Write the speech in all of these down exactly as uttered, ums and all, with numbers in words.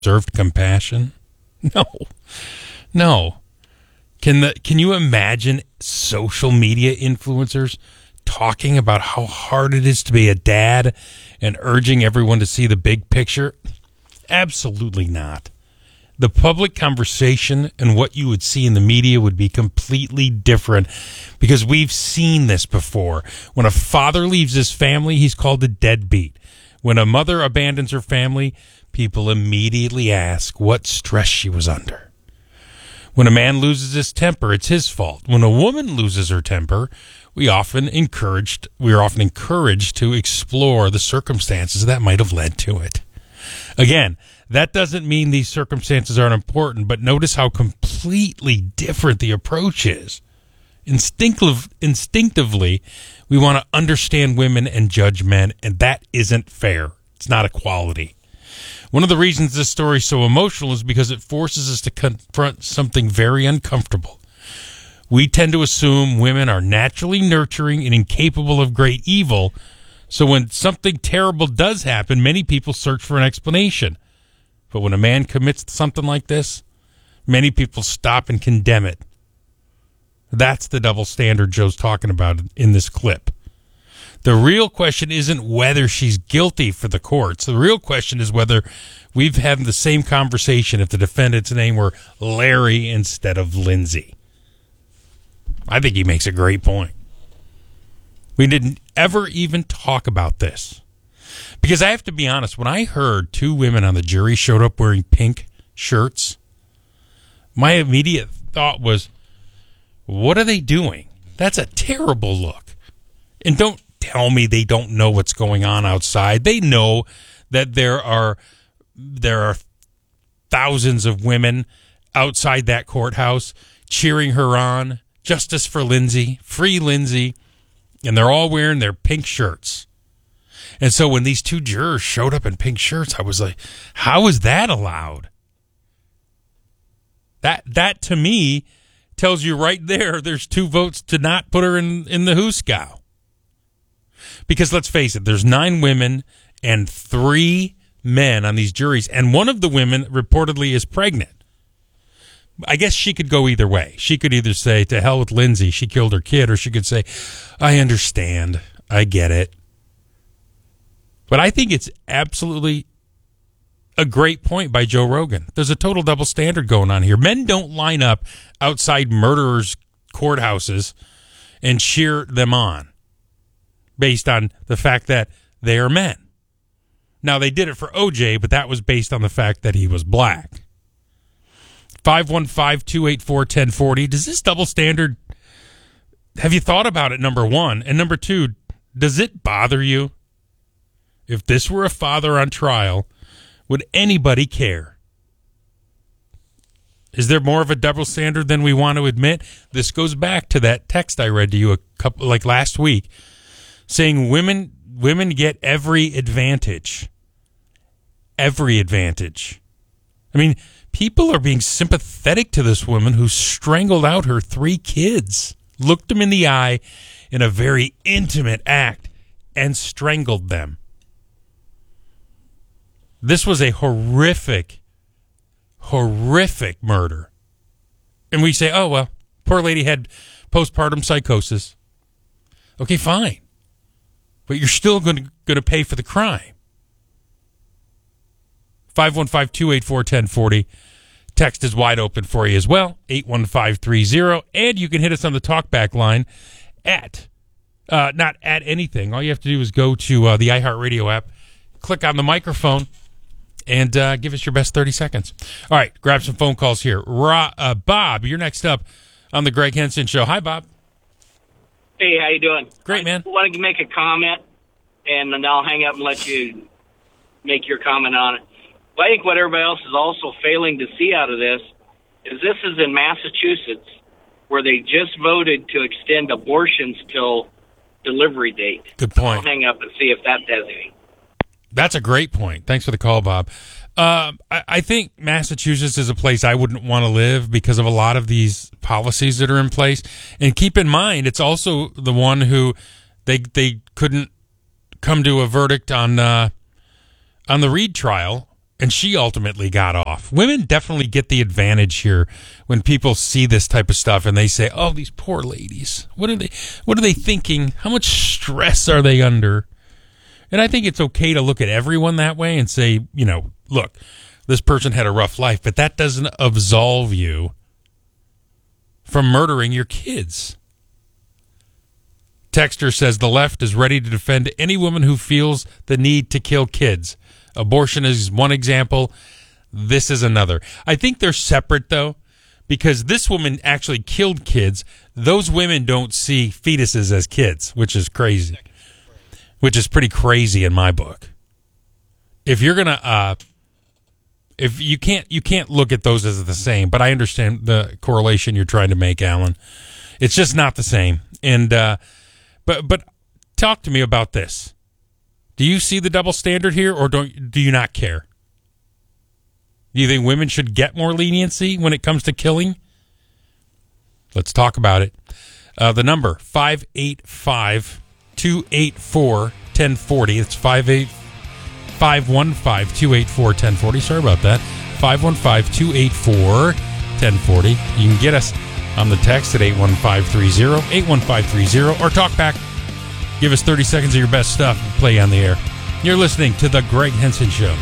deserved compassion? No. No. Can the can you imagine social media influencers talking about how hard it is to be a dad and urging everyone to see the big picture? Absolutely not. The public conversation and what you would see in the media would be completely different because we've seen this before. When a father leaves his family, he's called a deadbeat. When a mother abandons her family, people immediately ask what stress she was under. When a man loses his temper, it's his fault. When a woman loses her temper, we often encouraged we are often encouraged to explore the circumstances that might have led to it. Again, that doesn't mean these circumstances aren't important, but notice how completely different the approach is. Instinctive, instinctively, we want to understand women and judge men, and that isn't fair. It's not equality. One of the reasons this story is so emotional is because it forces us to confront something very uncomfortable. We tend to assume women are naturally nurturing and incapable of great evil, so when something terrible does happen, many people search for an explanation. But when a man commits something like this, many people stop and condemn it. That's the double standard Joe's talking about in this clip. The real question isn't whether she's guilty for the courts. The real question is whether we've had the same conversation if the defendant's name were Larry instead of Lindsay. I think he makes a great point. We didn't ever even talk about this. Because I have to be honest, when I heard two women on the jury showed up wearing pink shirts, my immediate thought was, what are they doing? That's a terrible look. And don't tell me they don't know what's going on outside. They know that there are there are thousands of women outside that courthouse cheering her on. Justice for Lindsay, free Lindsay, and they're all wearing their pink shirts. And so when these two jurors showed up in pink shirts, I was like, how is that allowed? That that to me tells you right there there's two votes to not put her in, in the hoosegow. Because let's face it, there's nine women and three men on these juries, and one of the women reportedly is pregnant. I guess she could go either way. She could either say, to hell with Lindsay, she killed her kid, or she could say, I understand, I get it. But I think it's absolutely a great point by Joe Rogan. There's a total double standard going on here. Men don't line up outside murderers' courthouses and cheer them on based on the fact that they are men. Now, they did it for O J, but that was based on the fact that he was black. five one five, two eight four, one zero four zero. Does this double standard, have you thought about it, number one? And number two, does it bother you? If this were a father on trial, would anybody care? Is there more of a double standard than we want to admit? This goes back to that text I read to you a couple, like last week, saying women women get every advantage. Every advantage. I mean, people are being sympathetic to this woman who strangled out her three kids, looked them in the eye in a very intimate act, and strangled them. This was a horrific, horrific murder. And we say, oh, well, poor lady had postpartum psychosis. Okay, fine. But you're still going to, going to pay for the crime. five one five, two eight four, one zero four zero. Text is wide open for you as well, eight one five three zero. And you can hit us on the talkback line at, uh, not at anything. All you have to do is go to uh, the iHeartRadio app, click on the microphone, and uh, give us your best thirty seconds. All right, grab some phone calls here. Ra- uh, Bob, you're next up on the Greg Henson Show. Hi, Bob. Hey, how you doing? Great, man. I want to make a comment, and then I'll hang up and let you make your comment on it. But I think what everybody else is also failing to see out of this is this is in Massachusetts, where they just voted to extend abortions till delivery date. Good point. I'll hang up and see if that does anything. That's a great point. Thanks for the call, Bob. Uh, I, I think Massachusetts is a place I wouldn't want to live because of a lot of these policies that are in place. And keep in mind, it's also the one who they they couldn't come to a verdict on uh, on the Reed trial, and she ultimately got off. Women definitely get the advantage here when people see this type of stuff and they say, "Oh, these poor ladies. What are they what are they thinking? How much stress are they under?" And I think it's okay to look at everyone that way and say, you know, look, this person had a rough life, but that doesn't absolve you from murdering your kids. Texter says the left is ready to defend any woman who feels the need to kill kids. Abortion is one example. This is another. I think they're separate, though, because this woman actually killed kids. Those women don't see fetuses as kids, which is crazy, which is pretty crazy in my book. If you're going to, uh, if you can't, you can't look at those as the same, but I understand the correlation you're trying to make, Alan. It's just not the same. And, uh, But but talk to me about this. Do you see the double standard here, or don't do you not care? Do you think women should get more leniency when it comes to killing? Let's talk about it. Uh, the number, five eight five, two eight four, one zero four zero. It's five eight five one five, two eight four, one zero four zero. Sorry about that. five one five, two eight four, one zero four zero. You can get us on the text at eight one five three zero, eight one five three zero, or talk back. Give us thirty seconds of your best stuff and play on the air. You're listening to The Greg Henson Show.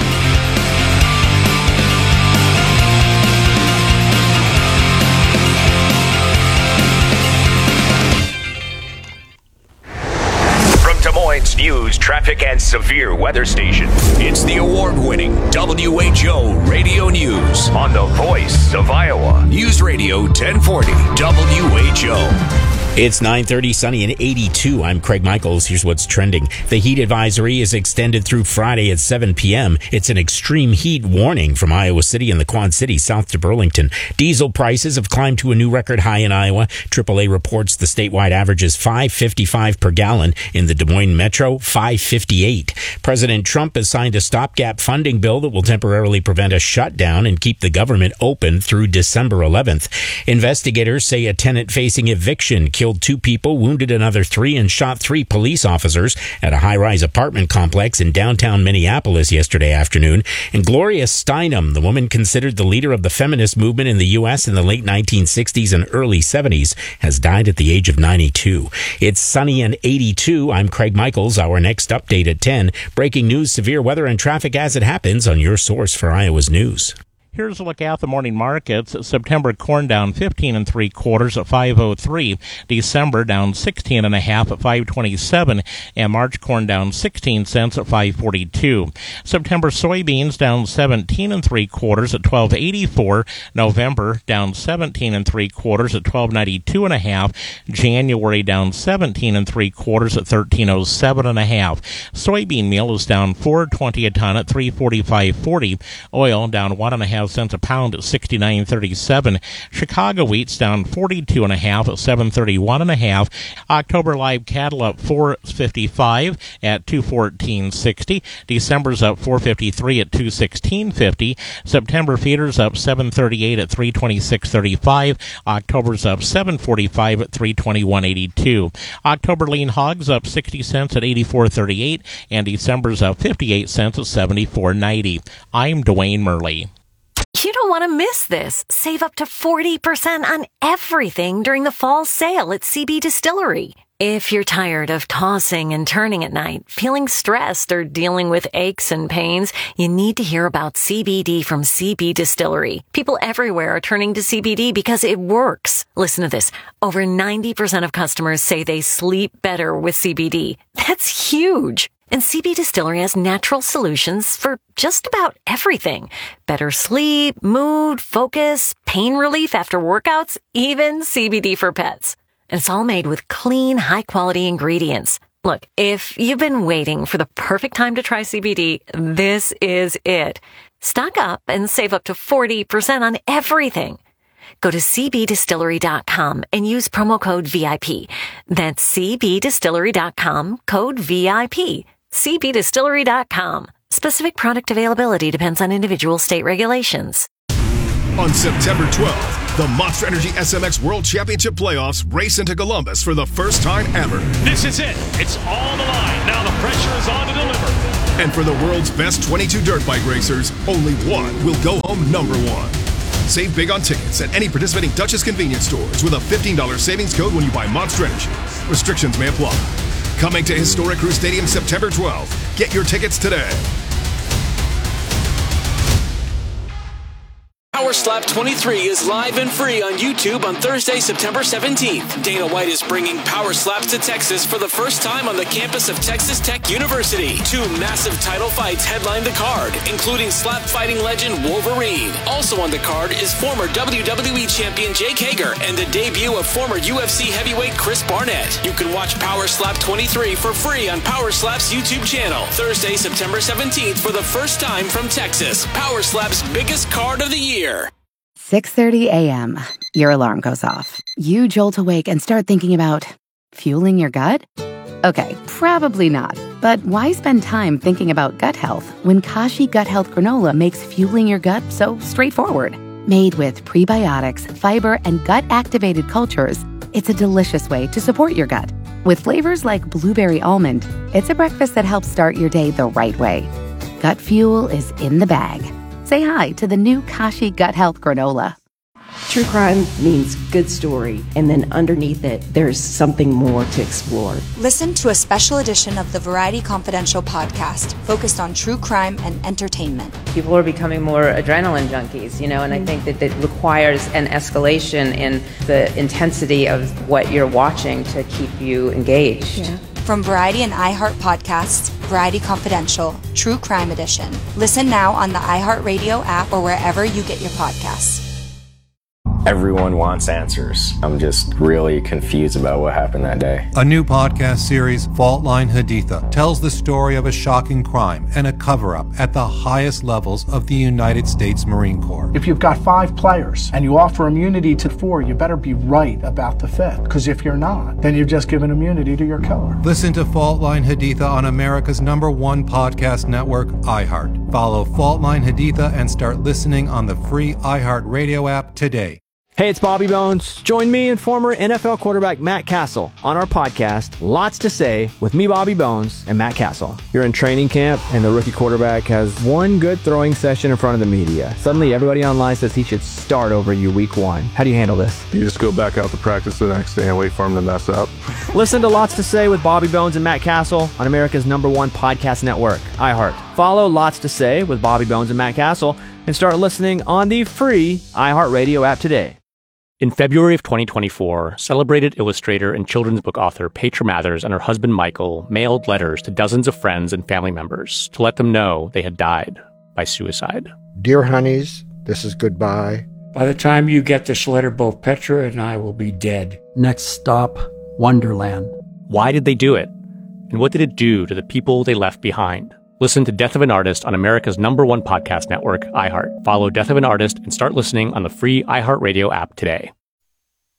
From Des Moines News, traffic, and severe weather station, it's the award-winning W H O Radio News on the voice of Iowa. News Radio ten forty W H O. It's nine thirty, sunny and eighty-two. I'm Craig Michaels. Here's what's trending. The heat advisory is extended through Friday at seven p.m. It's an extreme heat warning from Iowa City and the Quad Cities south to Burlington. Diesel prices have climbed to a new record high in Iowa. triple A reports the statewide average is five fifty-five per gallon. In the Des Moines Metro, five fifty-eight. President Trump has signed a stopgap funding bill that will temporarily prevent a shutdown and keep the government open through December eleventh. Investigators say a tenant facing eviction killed two people, wounded another three, and shot three police officers at a high-rise apartment complex in downtown Minneapolis yesterday afternoon. And Gloria Steinem, the woman considered the leader of the feminist movement in the U S in the late nineteen sixties and early seventies, has died at the age of ninety-two. It's sunny and eighty-two. I'm Craig Michaels. Our next update at ten. Breaking news, severe weather, and traffic as it happens on your source for Iowa's news. Here's a look at the morning markets. September corn down fifteen and three quarters at five oh three. December down sixteen and a half at five twenty-seven. And March corn down sixteen cents at five forty-two. September soybeans down seventeen and three quarters at twelve eighty-four. November down seventeen and three quarters at twelve ninety-two and a half. January down seventeen and three quarters at thirteen oh seven and a half. Soybean meal is down four twenty a ton at three forty-five forty. Oil down one and a half cents a pound at sixty-nine thirty-seven. Chicago wheat's down forty-two and a half at seven thirty-one and a half. October live cattle up four fifty-five at two fourteen sixty. December's up four fifty-three at two sixteen fifty. September feeders up seven thirty-eight at three twenty-six thirty-five. October's up seven forty-five at three twenty-one eighty-two. October lean hogs up sixty cents at eighty-four thirty-eight, and December's up fifty-eight cents at seventy-four ninety. I'm Dwayne Murley. You don't want to miss this. Save up to forty percent on everything during the fall sale at C B Distillery. If you're tired of tossing and turning at night, feeling stressed, or dealing with aches and pains, you need to hear about C B D from C B Distillery. People everywhere are turning to C B D because it works. Listen to this. Over ninety percent of customers say they sleep better with C B D. That's huge. And C B Distillery has natural solutions for just about everything. Better sleep, mood, focus, pain relief after workouts, even C B D for pets. And it's all made with clean, high-quality ingredients. Look, if you've been waiting for the perfect time to try C B D, this is it. Stock up and save up to forty percent on everything. Go to c b distillery dot com and use promo code V I P. That's c b distillery dot com, code V I P. c b distillery dot com. Specific product availability depends on individual state regulations. On September twelfth, the Monster Energy S M X World Championship Playoffs race into Columbus for the first time ever. This is it. It's all on the line. Now the pressure is on to deliver. And for the world's best twenty-two dirt bike racers, only one will go home number one. Save big on tickets at any participating Dutchess convenience stores with a fifteen dollars savings code when you buy Monster Energy. Restrictions may apply. Coming to Historic Crew Stadium September twelfth. Get your tickets today. Power Slap twenty-three is live and free on YouTube on Thursday, September seventeenth. Dana White is bringing Power Slaps to Texas for the first time on the campus of Texas Tech University. Two massive title fights headline the card, including slap fighting legend Wolverine. Also on the card is former W W E champion Jake Hager and the debut of former U F C heavyweight Chris Barnett. You can watch Power Slap twenty-three for free on Power Slap's YouTube channel. Thursday, September seventeenth for the first time from Texas. Power Slap's biggest card of the year. six thirty a.m. Your alarm goes off. You jolt awake and start thinking about fueling your gut? Okay, probably not. But why spend time thinking about gut health when Kashi Gut Health Granola makes fueling your gut so straightforward? Made with prebiotics, fiber, and gut-activated cultures, it's a delicious way to support your gut. With flavors like blueberry almond, it's a breakfast that helps start your day the right way. Gut fuel is in the bag. Say hi to the new Kashi Gut Health Granola. True crime means good story, and then underneath it, there's something more to explore. Listen to a special edition of the Variety Confidential podcast focused on true crime and entertainment. People are becoming more adrenaline junkies, you know, and I think that it requires an escalation in the intensity of what you're watching to keep you engaged. Yeah. From Variety and iHeart Podcasts, Variety Confidential, True Crime Edition. Listen now on the iHeartRadio app or wherever you get your podcasts. Everyone wants answers. I'm just really confused about what happened that day. A new podcast series, Fault Line Haditha, tells the story of a shocking crime and a cover-up at the highest levels of the United States Marine Corps. If you've got five players and you offer immunity to four, you better be right about the fifth. Because if you're not, then you've just given immunity to your killer. Listen to Fault Line Haditha on America's number one podcast network, iHeart. Follow Fault Line Haditha and start listening on the free iHeart Radio app today. Hey, it's Bobby Bones. Join me and former N F L quarterback Matt Castle on our podcast, Lots to Say, with me, Bobby Bones, and Matt Castle. You're in training camp, and the rookie quarterback has one good throwing session in front of the media. Suddenly, everybody online says he should start over you week one. How do you handle this? You just go back out to practice the next day and wait for him to mess up. Listen to Lots to Say with Bobby Bones and Matt Castle on America's number one podcast network, iHeart. Follow Lots to Say with Bobby Bones and Matt Castle and start listening on the free iHeart Radio app today. In February of twenty twenty-four, celebrated illustrator and children's book author Petra Mathers and her husband Michael mailed letters to dozens of friends and family members to let them know they had died by suicide. Dear honeys, this is goodbye. By the time you get this letter, both Petra and I will be dead. Next stop, Wonderland. Why did they do it? And what did it do to the people they left behind? Listen to Death of an Artist on America's number one podcast network, iHeart. Follow Death of an Artist and start listening on the free iHeartRadio app today.